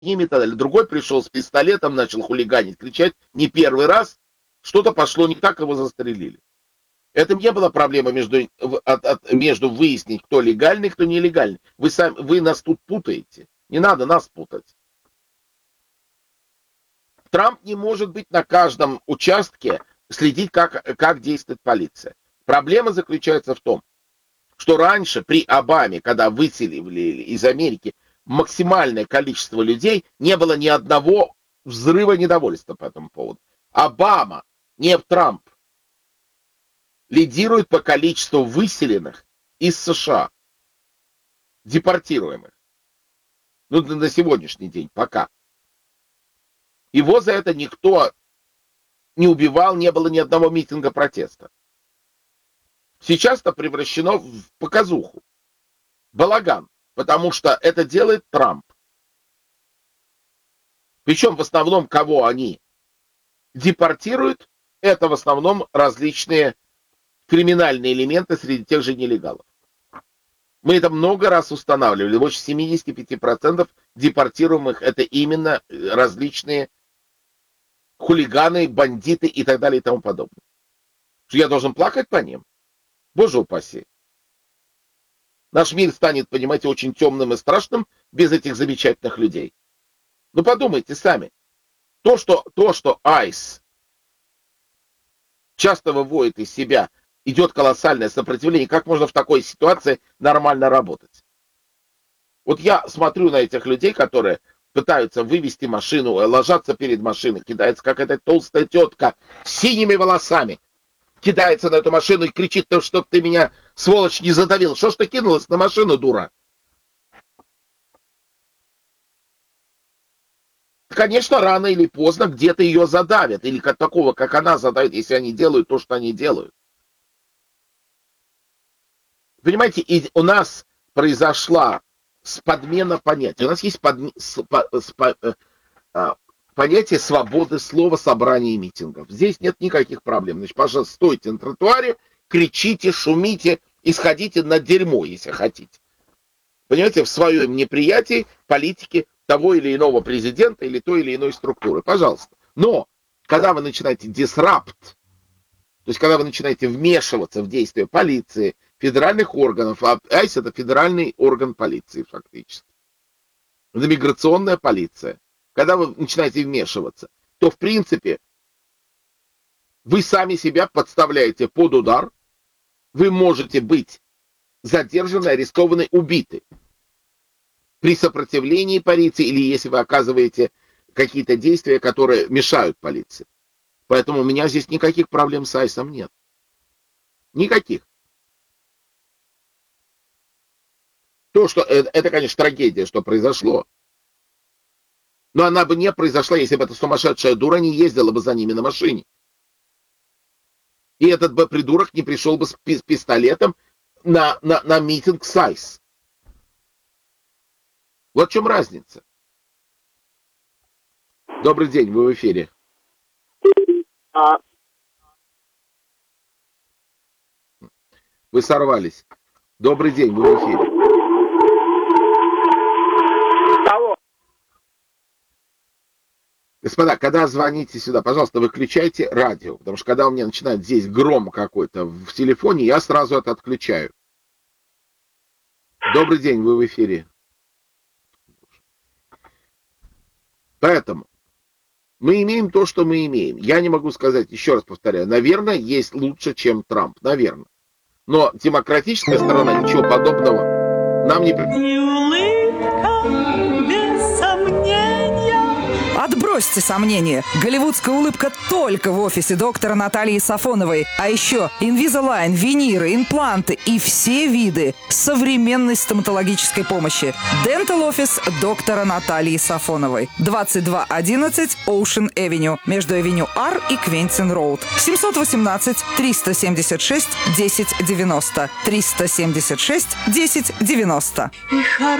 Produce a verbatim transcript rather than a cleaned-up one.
и так далее. Другой пришел с пистолетом, начал хулиганить, кричать не первый раз. Что-то пошло не так, его застрелили. Это не была проблема между, от, от, между выяснить, кто легальный, кто нелегальный. Вы, сами, вы нас тут путаете. Не надо нас путать. Трамп не может быть на каждом участке следить, как, как действует полиция. Проблема заключается в том, что раньше при Обаме, когда выселили из Америки максимальное количество людей, не было ни одного взрыва недовольства по этому поводу. Обама, не Трамп, лидирует по количеству выселенных из США, депортируемых. Ну, на сегодняшний день, пока. Его за это никто не убивал, не было ни одного митинга протеста. Сейчас это превращено в показуху, балаган, потому что это делает Трамп. Причем в основном, кого они депортируют, это в основном различные криминальные элементы среди тех же нелегалов. Мы это много раз устанавливали. Больше семьдесят пять процентов депортируемых это именно различные хулиганы, бандиты и так далее и тому подобное. Что я должен плакать по ним? Боже упаси. Наш мир станет, понимаете, очень темным и страшным без этих замечательных людей. Ну подумайте сами. То, что, то, что айс часто выводит из себя, идет колоссальное сопротивление, как можно в такой ситуации нормально работать? Вот я смотрю на этих людей, которые пытаются вывести машину, ложатся перед машиной, кидается какая-то толстая тетка с синими волосами, кидается на эту машину и кричит, ну, чтоб ты меня, сволочь, не задавил. Что ж ты кинулась на машину, дура? Конечно, рано или поздно где-то ее задавят, или как такого, как она задавит, если они делают то, что они делают. Понимаете, и у нас произошла подмена понятия. У нас есть подме... с... по... с... по... понятие свободы слова, собраний и митингов. Здесь нет никаких проблем. Значит, пожалуйста, стойте на тротуаре, кричите, шумите и сходите на дерьмо, если хотите. Понимаете, в своем неприятии политики того или иного президента или той или иной структуры. Пожалуйста. Но, когда вы начинаете disrupt, то есть, когда вы начинаете вмешиваться в действия полиции, федеральных органов, а айс это федеральный орган полиции фактически, это миграционная полиция, когда вы начинаете вмешиваться, то, в принципе, вы сами себя подставляете под удар, вы можете быть задержаны, арестованы, убиты при сопротивлении полиции или если вы оказываете какие-то действия, которые мешают полиции. Поэтому у меня здесь никаких проблем с айсом нет. Никаких. То, что это, это, конечно, трагедия, что произошло. Но она бы не произошла, если бы эта сумасшедшая дура не ездила бы за ними на машине. И этот бы придурок не пришел бы с пистолетом на, на, на митинг с айс. Вот в чем разница. Добрый день, вы в эфире. А... Вы сорвались. Добрый день, вы в эфире. Алло. Господа, когда звоните сюда, пожалуйста, выключайте радио, потому что когда у меня начинает здесь гром какой-то в телефоне, я сразу это отключаю. Добрый день, вы в эфире. Поэтому мы имеем то, что мы имеем. Я не могу сказать, еще раз повторяю, наверное, есть лучше, чем Трамп, наверное. Но демократическая сторона ничего подобного нам не... Отбросьте сомнения. Голливудская улыбка только в офисе доктора Натальи Сафоновой. А еще Invisalign, виниры, импланты и все виды современной стоматологической помощи. Dental Office доктора Натальи Сафоновой. двадцать два одиннадцать Ocean Avenue. Между Авеню Ар и Квентин Роуд. семьсот восемнадцать триста семьдесят шесть десять девяносто. триста семьдесят шесть десять девяносто.